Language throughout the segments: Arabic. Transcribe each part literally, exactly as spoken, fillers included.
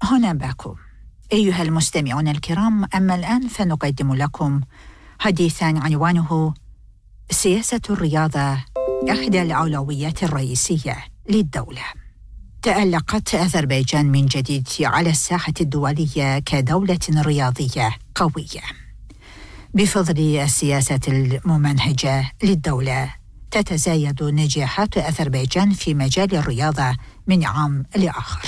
هنا باكو. أيها المستمعون الكرام، أما الآن فنقدم لكم حديثاً عنوانه سياسة الرياضة إحدى الأولويات الرئيسية للدولة. تألقت أذربيجان من جديد على الساحة الدولية كدولة رياضية قوية. بفضل السياسة الممنهجة للدولة تتزايد نجاحات أذربيجان في مجال الرياضة من عام لآخر.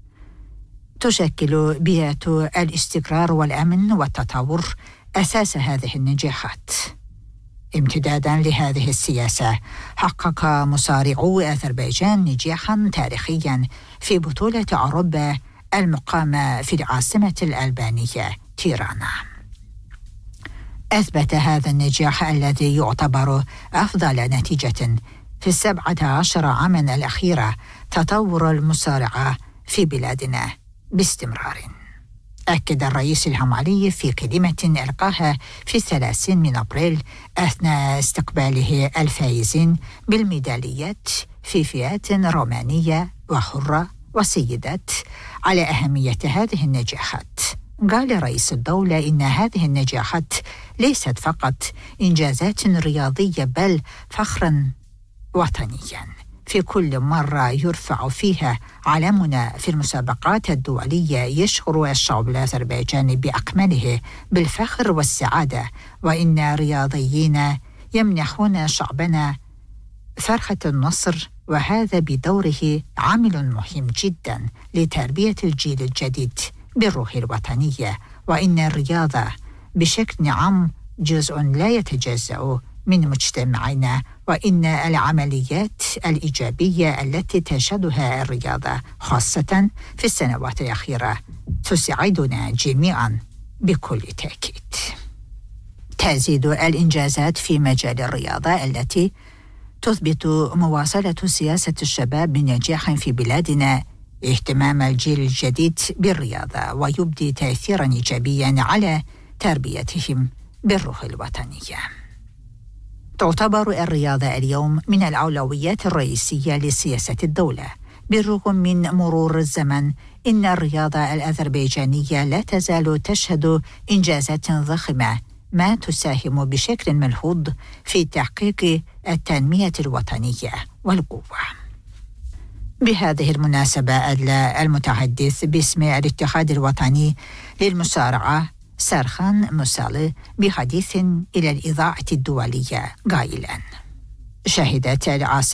تشكل بيئة الاستقرار والأمن والتطور أساس هذه النجاحات. امتداداً لهذه السياسة، حقق مصارعو أذربيجان نجاحاً تاريخياً في بطولة أوروبا المقامة في العاصمة الألبانية تيرانا. أثبت هذا النجاح الذي يعتبر أفضل نتيجة في السبعة عشر عاماً الأخيرة تطور المصارعة في بلادنا باستمرار. أكد الرئيس الهمالي في كلمة ألقاها في الثلاثين من أبريل أثناء استقباله الفائزين بالميداليات في فئات رومانية وحرة وسيدات على أهمية هذه النجاحات. قال رئيس الدولة إن هذه النجاحات ليست فقط إنجازات رياضية بل فخراً وطنياً. في كل مرة يرفع فيها علمنا في المسابقات الدولية يشعر الشعب الأذربيجاني بأكمله بالفخر والسعادة، وإن رياضيين يمنحون شعبنا فرحة النصر، وهذا بدوره عامل مهم جدا لتربية الجيل الجديد بالروح الوطنية. وإن الرياضة بشكل عام جزء لا يتجزأ من مجتمعنا، وإن العمليات الإيجابية التي تشهدها الرياضة خاصة في السنوات الأخيرة تساعدنا جميعا بكل تأكيد. تزيد الإنجازات في مجال الرياضة التي تثبت مواصلة سياسة الشباب بنجاح في بلادنا اهتمام الجيل الجديد بالرياضة، ويبدي تأثيرا إيجابيا على تربيتهم بالروح الوطنية. تعتبر الرياضة اليوم من الأولويات الرئيسية لسياسة الدولة. بالرغم من مرور الزمن، إن الرياضة الأذربيجانية لا تزال تشهد إنجازات ضخمة ما تساهم بشكل ملحوظ في تحقيق التنمية الوطنية والقوة. بهذه المناسبة أدلى المتحدث باسم الاتحاد الوطني للمصارعة سرخان موسالي بحديث إلى الإذاعة الدولية قائلاً: شهدت العاصمة